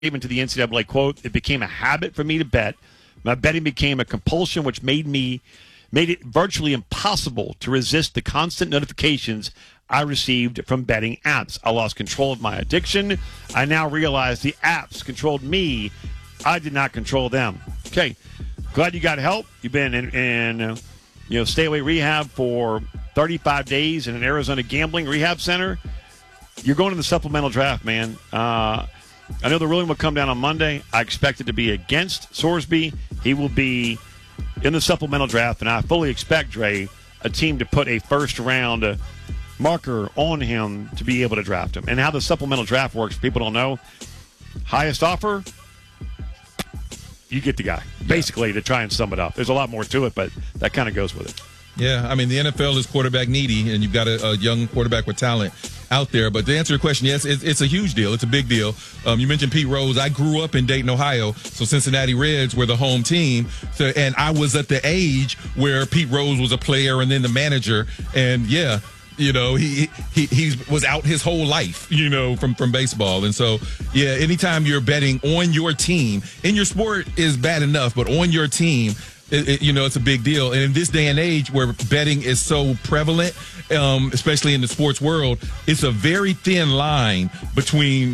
even to the NCAA, quote, it became a habit for me to bet. My betting became a compulsion, which made it virtually impossible to resist the constant notifications I received from betting apps. I lost control of my addiction. I now realize the apps controlled me. I did not control them. Okay, glad you got help. You've been in stay away rehab for 35 days in an Arizona gambling rehab center. You're going to the supplemental draft, man. I know the ruling will come down on Monday. I expect it to be against Sorsby. He will be in the supplemental draft, and I fully expect, Dre, a team to put a first-round marker on him to be able to draft him. And how the supplemental draft works, people don't know. Highest offer, you get the guy, basically, to try and sum it up. There's a lot more to it, but that kind of goes with it. Yeah, I mean, the NFL is quarterback needy, and you've got a young quarterback with talent out there. But to answer your question, yes, it's a huge deal. It's a big deal. You mentioned Pete Rose. I grew up in Dayton, Ohio, so Cincinnati Reds were the home team. So, and I was at the age where Pete Rose was a player and then the manager. And, yeah, he was out his whole life, from baseball. And so, yeah, anytime you're betting on your team, in your sport is bad enough, but on your team, it's a big deal. And in this day and age where betting is so prevalent, especially in the sports world, it's a very thin line between,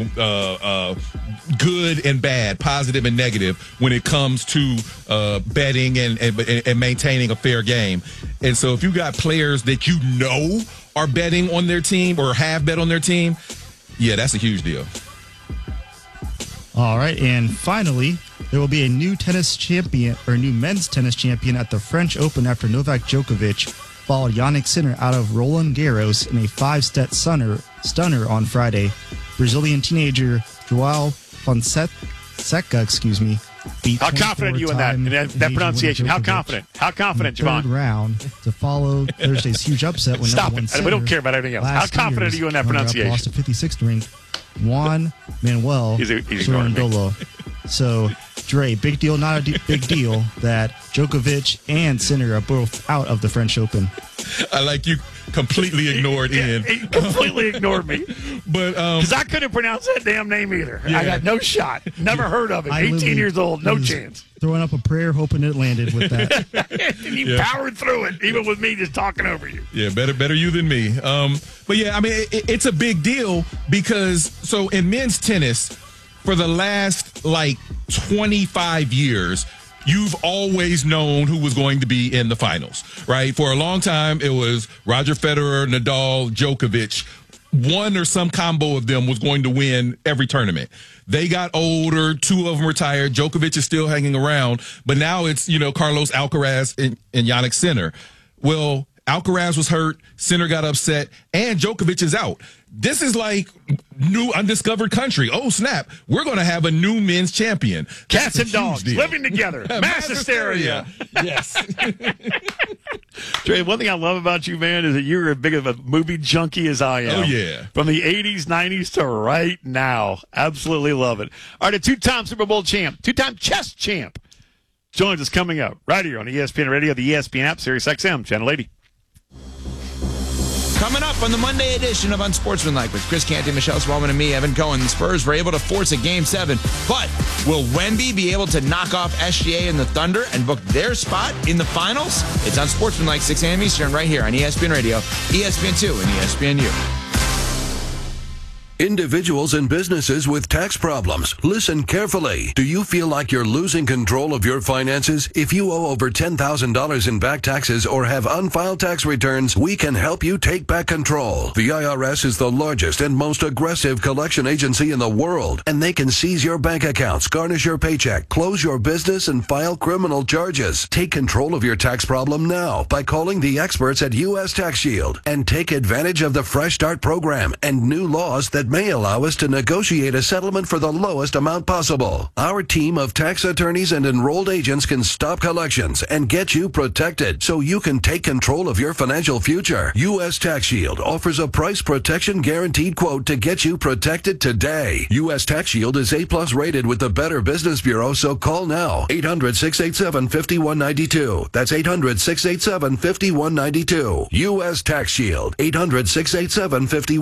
good and bad, positive and negative when it comes to betting and maintaining a fair game. And so if you got players that are betting on their team or have bet on their team, yeah, that's a huge deal. All right, and finally, there will be a new tennis champion or new men's tennis champion at the French Open after Novak Djokovic followed Jannik Sinner out of Roland Garros in a 5-set stunner on Friday. Brazilian teenager João Fonseca, beat. How confident are you in that pronunciation? How confident? How confident, Javon? Third round to follow Thursday's huge upset when Stop number it. one We don't care about everything else. How confident are you in that pronunciation? Lost to 56th ranked Juan Manuel Sorandolo. So, Dre, big deal, not a big deal that Djokovic and Sinner are both out of the French Open. I like you completely ignored Ian. He completely ignored me. But because I couldn't pronounce that damn name either. Yeah. I got no shot. Never heard of it. 18 years old, no chance. Throwing up a prayer, hoping it landed with that. And you powered through it, even with me just talking over you. Yeah, better you than me. But yeah, I mean, it's a big deal because so in men's tennis, for the last 25 years, you've always known who was going to be in the finals, right? For a long time, it was Roger Federer, Nadal, Djokovic. One or some combo of them was going to win every tournament. They got older. 2 of them retired. Djokovic is still hanging around. But now it's, Carlos Alcaraz and Jannik Sinner. Well, Alcaraz was hurt. Sinner got upset. And Djokovic is out. This is like new undiscovered country. Oh, snap. We're going to have a new men's champion. Cats and dogs living together. Mass hysteria. Yes. Trey, one thing I love about you, man, is that you're as big of a movie junkie as I am. Oh, yeah. From the 80s, 90s to right now. Absolutely love it. All right, a 2-time Super Bowl champ, 2-time chess champ joins us coming up right here on ESPN Radio, the ESPN app, Sirius XM, Channel 80. Coming up on the Monday edition of Unsportsmanlike with Chris Canty, Michelle Spallman, and me, Evan Cohen. The Spurs were able to force a Game 7, but will Wemby be able to knock off SGA and the Thunder and book their spot in the finals? It's Unsportsmanlike, 6 a.m. Eastern, right here on ESPN Radio, ESPN2, and ESPNU. Individuals and businesses with tax problems, listen carefully. Do you feel like you're losing control of your finances? If you owe over $10,000 in back taxes or have unfiled tax returns, we can help you take back control. The IRS is the largest and most aggressive collection agency in the world, and they can seize your bank accounts, garnish your paycheck, close your business, and file criminal charges. Take control of your tax problem now by calling the experts at U.S. Tax Shield and take advantage of the Fresh Start program and new laws that may allow us to negotiate a settlement for the lowest amount possible. Our team of tax attorneys and enrolled agents can stop collections and get you protected so you can take control of your financial future. U.S. Tax Shield offers a price protection guaranteed quote to get you protected today. U.S. Tax Shield is A+ rated with the Better Business Bureau, so call now. 800-687-5192. That's 800-687-5192. U.S. Tax Shield. 800-687-5192.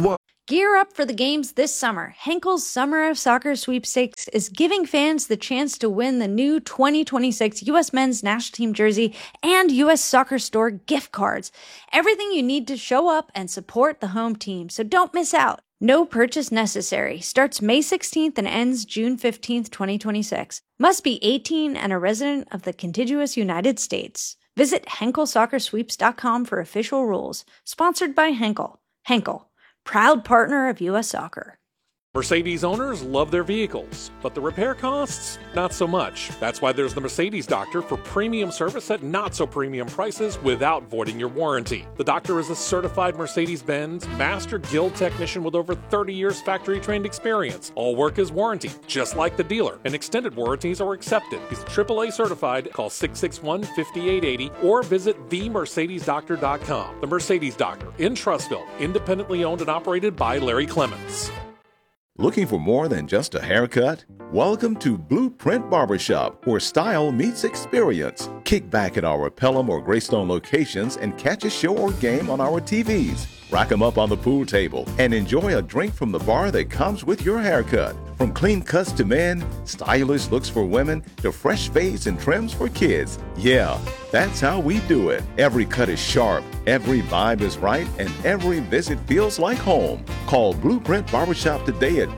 Gear up for the games this summer. Henkel's Summer of Soccer Sweepstakes is giving fans the chance to win the new 2026 U.S. Men's National Team jersey and U.S. Soccer Store gift cards. Everything you need to show up and support the home team, so don't miss out. No purchase necessary. Starts May 16th and ends June 15th, 2026. Must be 18 and a resident of the contiguous United States. Visit HenkelSoccerSweeps.com for official rules. Sponsored by Henkel. Henkel, proud partner of U.S. Soccer. Mercedes owners love their vehicles, but the repair costs, not so much. That's why there's the Mercedes Doctor for premium service at not so premium prices without voiding your warranty. The Doctor is a certified Mercedes-Benz Master Guild technician with over 30 years factory-trained experience. All work is warranted, just like the dealer, and extended warranties are accepted. He's AAA certified. Call 661-5880 or visit themercedesdoctor.com. The Mercedes Doctor in Trussville, independently owned and operated by Larry Clements. Looking for more than just a haircut? Welcome to Blueprint Barbershop, where style meets experience. Kick back at our Pelham or Greystone locations and catch a show or game on our TVs. Rack 'em up on the pool table and enjoy a drink from the bar that comes with your haircut. From clean cuts to men, stylish looks for women, to fresh fades and trims for kids. Yeah, that's how we do it. Every cut is sharp, every vibe is right, and every visit feels like home. Call Blueprint Barbershop today at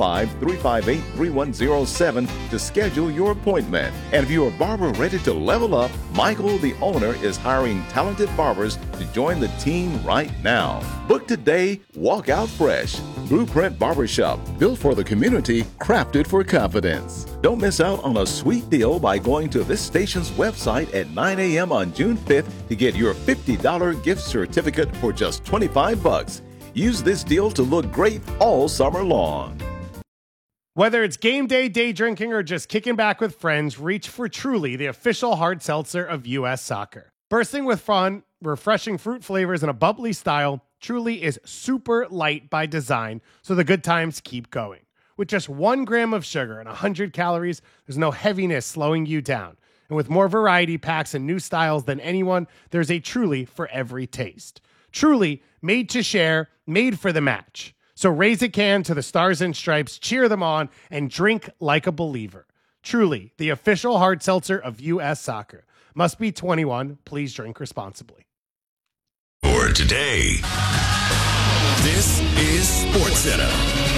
205-358-3107 to schedule your appointment. And if you're a barber ready to level up, Michael, the owner, is hiring talented barbers to join the team right now. Book today, walk out fresh. Blueprint Barbershop, built for the community, crafted for confidence. Don't miss out on a sweet deal by going to this station's website at 9 a.m. on June 5th to get your $50 gift certificate for just $25. Use this deal to look great all summer long. Whether it's game day, day drinking, or just kicking back with friends, reach for Truly, the official hard seltzer of U.S. Soccer. Bursting with fun, refreshing fruit flavors, and a bubbly style, Truly is super light by design, so the good times keep going. With just 1 gram of sugar and 100 calories, there's no heaviness slowing you down. And with more variety packs and new styles than anyone, there's a Truly for every taste. Truly, made to share, made for the match. So raise a can to the Stars and Stripes, cheer them on, and drink like a believer. Truly, the official hard seltzer of U.S. Soccer. Must be 21. Please drink responsibly. For today, this is SportsCenter.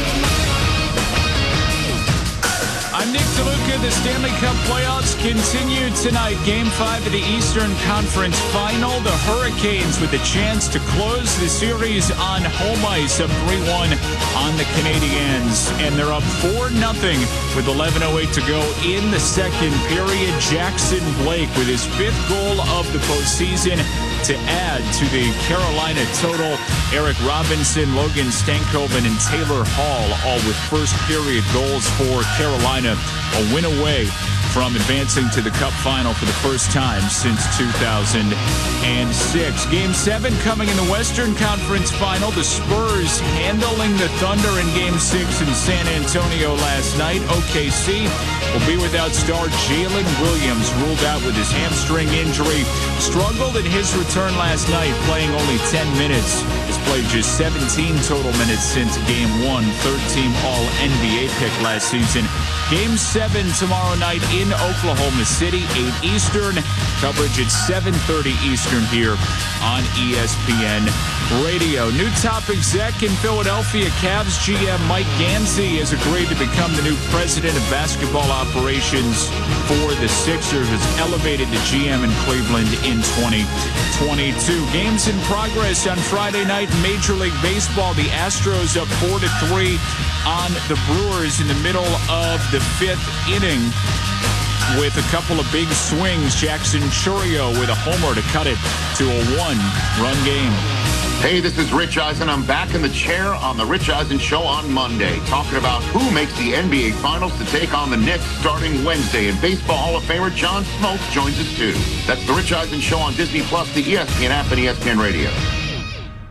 I'm Nick DeLuca. The Stanley Cup playoffs continue tonight. Game 5 of the Eastern Conference Final. The Hurricanes with a chance to close the series on home ice, up 3-1 on the Canadiens. And they're up 4-0 with 11:08 to go in the second period. Jackson Blake with his 5th goal of the postseason to add to the Carolina total. Eric Robinson, Logan Stankoven, and Taylor Hall all with first period goals for Carolina. A win away from advancing to the Cup final for the first time since 2006. Game 7 coming in the Western Conference Final. The Spurs handling the Thunder in Game 6 in San Antonio last night. OKC will be without star Jalen Williams, ruled out with his hamstring injury. Struggled in his return last night, playing only 10 minutes. Has played just 17 total minutes since Game 1, third-team All-NBA pick last season. Game 7 tomorrow night in Oklahoma City, 8 Eastern. Coverage at 7:30 Eastern here on ESPN Radio. New top exec in Philadelphia. Cavs GM Mike Gansey has agreed to become the new president of basketball operations for the Sixers. It's elevated to GM in Cleveland in 2022. Games in progress on Friday night in Major League Baseball. The Astros up 4-3 on the Brewers in the middle of the 5th inning with a couple of big swings. Jackson Chourio with a homer to cut it to a 1-run game. Hey, this is Rich Eisen. I'm back in the chair on the Rich Eisen Show on Monday, talking about who makes the NBA Finals to take on the Knicks starting Wednesday. And Baseball Hall of Famer John Smoltz joins us too. That's the Rich Eisen Show on Disney Plus, the ESPN app, and ESPN Radio.